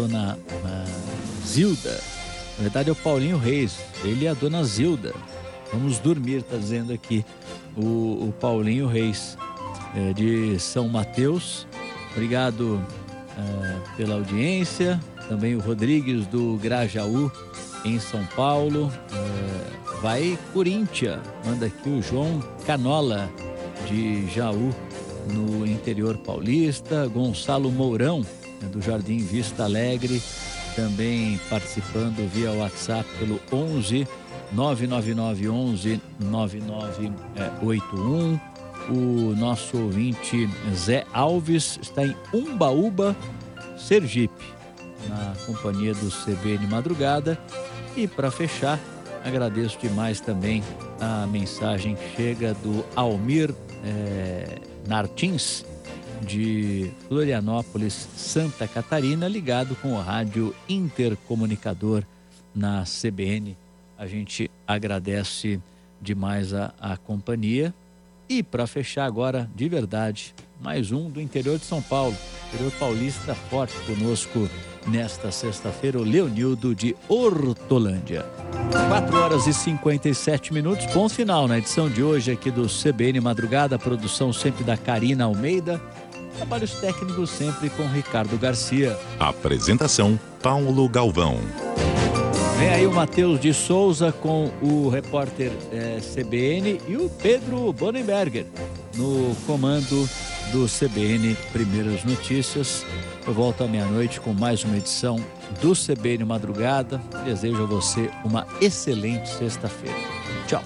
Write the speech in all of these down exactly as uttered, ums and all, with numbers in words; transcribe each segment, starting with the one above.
dona uh, Zilda. Na verdade é o Paulinho Reis, ele e a dona Zilda. Vamos dormir, tá dizendo aqui o, o Paulinho Reis, é, de São Mateus. Obrigado uh, pela audiência. Também o Rodrigues do Grajaú, em São Paulo. Uh, vai Corinthians, manda aqui o João Canola, de Jaú, no interior paulista. Gonçalo Mourão, do Jardim Vista Alegre, também participando via WhatsApp pelo onze nove nove nove onze nove nove oito um. O nosso ouvinte Zé Alves está em Umbaúba, Sergipe, na companhia do C B N Madrugada. E para fechar, agradeço demais também a mensagem que chega do Almir é, Nartins, de Florianópolis, Santa Catarina, ligado com o rádio intercomunicador na C B N. A gente agradece demais a, a companhia. E para fechar agora, de verdade, mais um do interior de São Paulo, interior paulista forte conosco nesta sexta-feira, o Leonildo de Hortolândia. quatro horas e cinquenta e sete minutos, bom final na edição de hoje aqui do C B N Madrugada, a produção sempre da Karina Almeida, trabalhos técnicos sempre com Ricardo Garcia. Apresentação, Paulo Galvão. Vem aí o Matheus de Souza com o repórter eh, C B N e o Pedro Bonenberger no comando do C B N Primeiras Notícias. Eu volto à meia-noite com mais uma edição do C B N Madrugada. Desejo a você uma excelente sexta-feira. Tchau.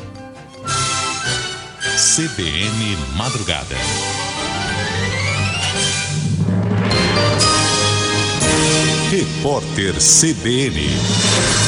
C B N Madrugada. Repórter C B N.